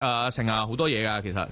成啊好多嘢噶，其實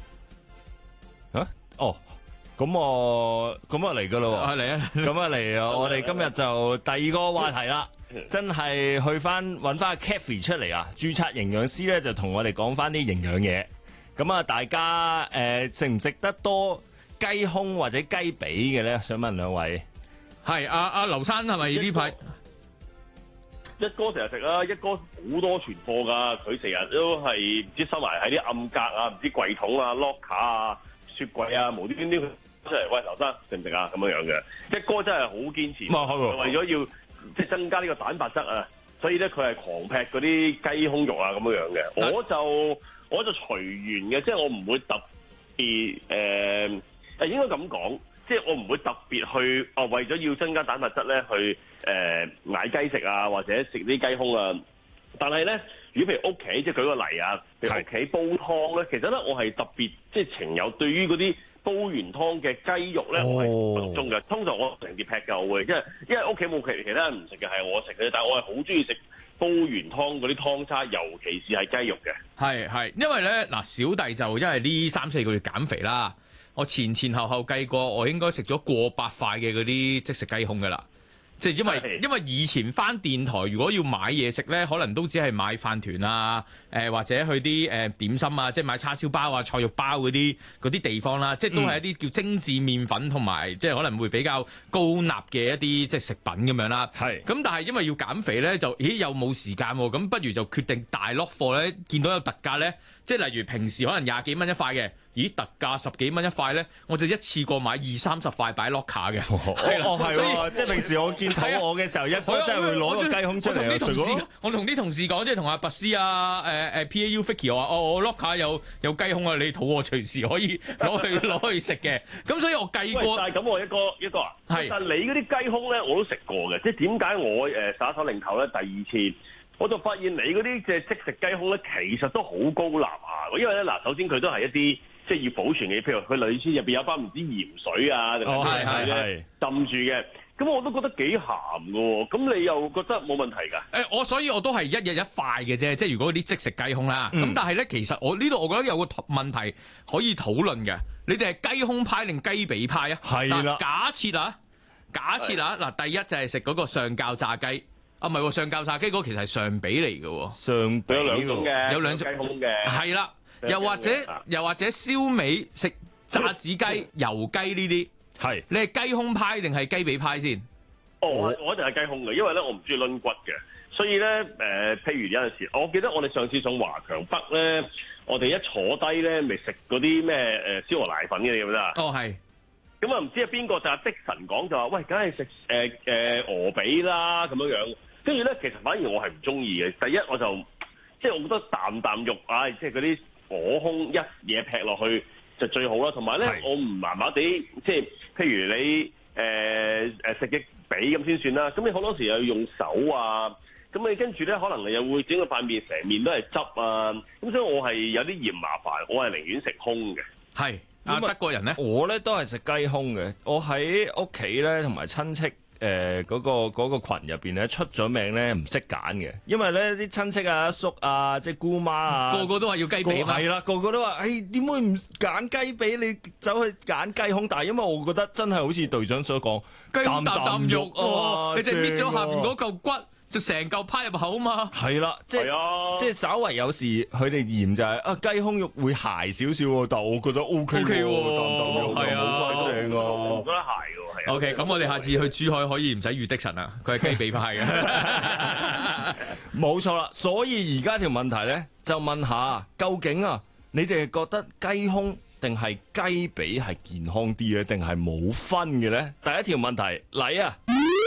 咁嚟噶咯， 嚟啊， 咁啊嚟啊！我哋今日就第二個話題啦，真係去揾翻 Kathy 出嚟啊！註冊營養師咧就同我哋講翻啲營養嘢。咁啊，大家食唔食得多雞胸或者雞髀嘅咧？想問兩位。 係阿劉生係咪呢排？ 一哥成日食啦，一哥好多存貨㗎，佢成日都係唔知收埋喺啲暗格啊，唔知櫃桶啊、locker 啊、雪櫃啊，無端端佢出嚟，喂，劉生食唔食啊？咁樣嘅，一哥真係好堅持，為咗要即係增加呢個蛋白質啊，所以咧佢係狂劈嗰啲雞胸肉啊咁樣嘅。我就隨緣嘅，即係我唔會特別應該咁講。即係我唔會特別去為咗要增加蛋白質咧，去買雞食啊，或者食啲雞胸啊。但係咧，如果譬如屋企，即係舉個例啊，譬如屋企煲湯咧，其實咧我係特別即係情有對於嗰啲煲完湯嘅雞肉咧，我係獨鍾嘅。通常我成碟劈嘅我會，因為屋企冇其他人唔食嘅，係我食嘅。但係我係好中意食煲完湯嗰啲湯叉，尤其是係雞肉嘅。 係，因為咧嗱，小弟就因為呢3-4個月減肥啦。我前後計過，我應該食咗過百塊嘅嗰啲即食雞胸㗎啦。即係因為以前返電台，如果要買嘢食咧，可能都只係買飯團啊，或者去啲點心啊，即係買叉燒包啊、菜肉包嗰啲地方啦，即係都係一啲叫精緻麵粉同埋即係可能會比較高鈉嘅一啲即係食品咁樣啦。係。咁但係因為要減肥咧，就又冇時間喎，咁不如就決定大落貨咧，見到有特價咧，即係例如平時可能20幾蚊一塊嘅。咦，特價10幾蚊一塊咧，我就一次過買20-30塊擺 locker 嘅。係喎，即係平時我見肚餓嘅時候，一哥真係會攞個雞胸出嚟。 我同啲同事講，即係同阿拔斯啊、PAU Vicky 我話，我 locker 有雞胸啊，你肚餓隨時可以攞去食嘅。咁所以我計過。 但係咁我一個啊，但係你嗰啲雞胸咧，我都食過嘅。即係點解我耍手擰頭咧？第二次我就發現你嗰啲即食雞胸咧，其實都好高鈉下。因為咧嗱，首先佢都係一啲。即係要保存嘅，譬如佢類似入邊有包唔知鹽水啊，定係咩浸住嘅，咁我都覺得幾鹹嘅喎。咁你又覺得冇問題㗎？ 所以我都係一日一塊嘅啫。即係如果啲即食雞胸啦，咁但係咧，其實我呢度我覺得有個問題可以討論嘅。你哋係雞胸派定雞髀派啊？係啦。假設啊，嗱，第一就係食嗰個上校炸雞。唔係喎，上校炸雞嗰其實係上髀嚟嘅喎。 上髀有兩種嘅， 有兩種雞胸嘅。 係啦。又或者燒味食炸子雞、油雞呢啲，係你係雞胸派定係雞髀派先？ 我就係雞胸嘅，因為咧我唔中意攆骨嘅，所以咧譬如有陣時，我記得我哋上次上華強北咧，我哋一坐低咧，咪食嗰啲咩燒鵝瀨粉嘅，你記唔記得啊？ 係。 咁啊唔知係邊個就阿的神講就話，喂，梗係食鵝髀啦咁樣。跟住咧，其實反而我係唔中意嘅。第一我就即係我覺得啖肉啊，即係嗰啲。火胸一嘢劈落去就最好啦，同埋咧我唔麻麻地，即係譬如你食隻髀咁先算啦，咁你好多時又要用手啊，咁你跟住咧可能你又會整個塊面成面都係汁啊，咁所以我係有啲嫌麻煩，我係寧願食胸嘅。 係德國人咧， 我咧都係食雞胸嘅，我喺屋企咧同埋親戚。嗰個群入邊咧出咗名咧唔識揀嘅，因為咧啲親戚啊、阿叔啊、即係姑媽啊， 個個都話要雞髀嘛， 係啦，個個都話，點會唔揀雞髀？你走去揀雞胸，但係因為我覺得真係好似隊長所講，啖肉啊， 你就搣咗下邊嗰嚿骨。就成嚿趴入口嘛， 係啦，即係稍為有時佢哋嫌就係雞胸肉會鞋少少喎，但我覺得 O K 喎，啖肉係好鬼正啊， 我覺得鞋喎，係。 O K， 咁我哋下次去珠海可以唔使遇的神啦，佢係雞髀派嘅， 冇錯啦。所以而家條問題咧，就問下究竟啊，你哋係覺得雞胸定係雞髀係健康啲咧，定係冇分嘅咧？第一條問題嚟啊！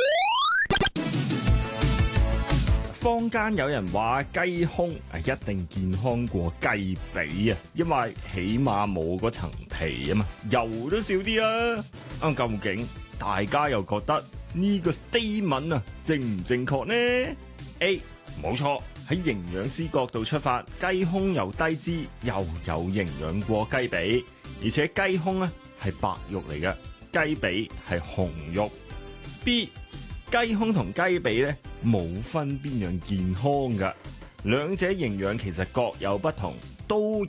坊間有人話雞胸一定健康過雞髀啊，因為起碼冇嗰層皮啊嘛，油都少啲啊。究竟大家又覺得呢個 statement 啊正唔正確呢？ A 冇錯，喺營養師角度出發，雞胸又低脂又有營養過雞髀，而且雞胸咧係白肉嚟嘅，雞髀係紅肉。B 雞胸同雞髀咧冇分邊樣健康噶，兩者營養其實各有不同， 都